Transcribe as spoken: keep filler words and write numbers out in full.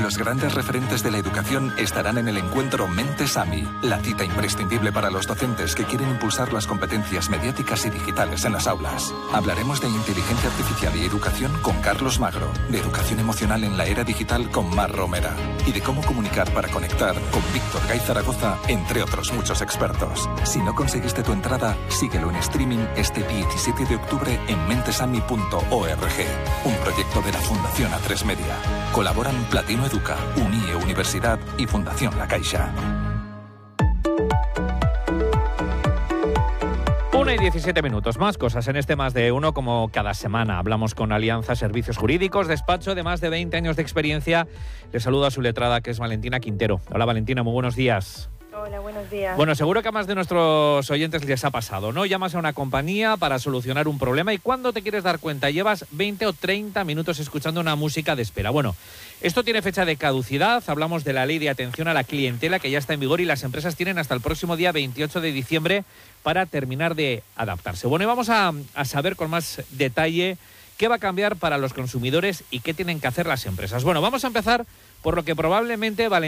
Los grandes referentes de la educación estarán en el encuentro Mentes A M I, la cita imprescindible para los docentes que quieren impulsar las competencias mediáticas y digitales en las aulas. Hablaremos de inteligencia artificial y educación con Carlos Magro, de educación emocional en la era digital con Mar Romera y de cómo comunicar para conectar con Víctor Gay Zaragoza, entre otros muchos expertos. Si no conseguiste tu entrada, síguelo en streaming este diecisiete de octubre en mentesami punto org, un proyecto de la Fundación A tres Media. Colaboran Platino Educa, Unie Universidad y Fundación La Caixa. Una y diecisiete minutos. Más cosas en este Más de Uno, como cada semana. Hablamos con Alianza Servicios Jurídicos, despacho de más de veinte años de experiencia. Le saludo a su letrada, que es Valentina Quintero. Hola, Valentina, muy buenos días. Hola, buenos días. Bueno, seguro que a más de nuestros oyentes les ha pasado, ¿no? Llamas a una compañía para solucionar un problema y cuando te quieres dar cuenta llevas veinte o treinta minutos escuchando una música de espera. Bueno, esto tiene fecha de caducidad. Hablamos de la Ley de Atención a la Clientela, que ya está en vigor, y las empresas tienen hasta el próximo día veintiocho de diciembre para terminar de adaptarse. Bueno, y vamos a, a saber con más detalle qué va a cambiar para los consumidores y qué tienen que hacer las empresas. Bueno, vamos a empezar por lo que probablemente Valentina